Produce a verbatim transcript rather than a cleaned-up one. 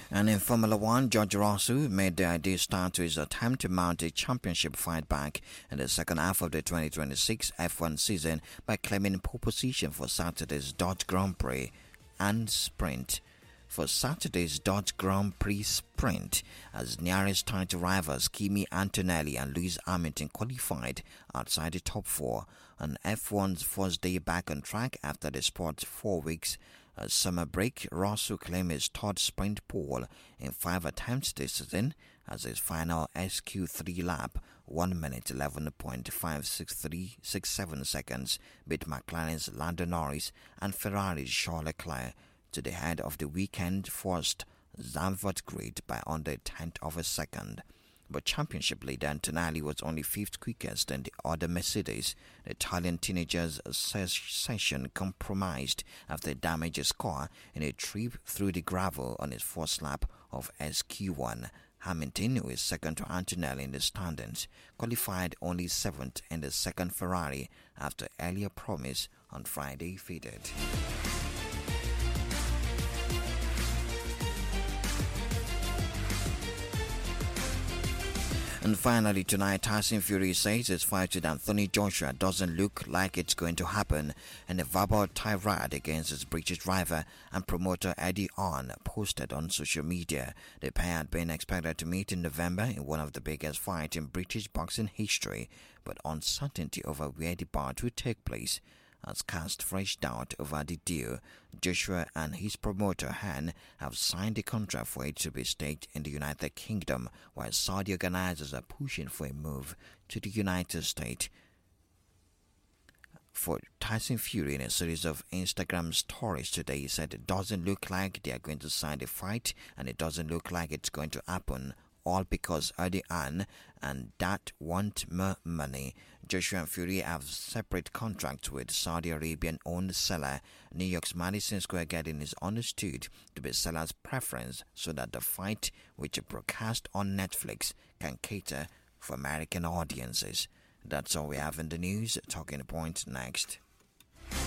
And in Formula One, George Russell made the ideal start to his attempt to mount a championship fight back in the second half of the twenty twenty-six F one season by claiming pole position for Saturday's Dutch Grand Prix and Sprint. For Saturday's Dutch Grand Prix Sprint, as nearest title rivals Kimi Antonelli and Lewis Hamilton qualified outside the top four, on F one's first day back on track after the sport's four weeks uh, summer break, Russell claimed his third sprint pole in five attempts this season as his final S Q three lap, one minute eleven point five six three six seven seconds, beat McLaren's Lando Norris and Ferrari's Charles Leclerc to the head of the weekend first Zandvoort grid by under a tenth of a second. But championship leader Antonelli was only fifth quickest than the other Mercedes. The Italian teenager's session compromised after damaging his car in a trip through the gravel on his first lap of S Q one. Hamilton, who is second to Antonelli in the standings, qualified only seventh in the second Ferrari after earlier promise on Friday faded. And finally tonight, Tyson Fury says his fight with Anthony Joshua doesn't look like it's going to happen in a verbal tirade against his British rival and promoter Eddie Hearn posted on social media. The pair had been expected to meet in November in one of the biggest fights in British boxing history, but uncertainty over where the bout would take place has cast fresh doubt over the deal. Joshua and his promoter Han have signed a contract for it to be staged in the United Kingdom, while Saudi organizers are pushing for a move to the United States. For Tyson Fury, in a series of Instagram stories today, he said it doesn't look like they are going to sign the fight and it doesn't look like it's going to happen. All because Eddie Hearn and that want more money. Joshua and Fury have separate contracts with Saudi Arabian-owned seller. New York's Madison Square Garden is understood to be seller's preference so that the fight, which is broadcast on Netflix, can cater for American audiences. That's all we have in the news. Talking Point next.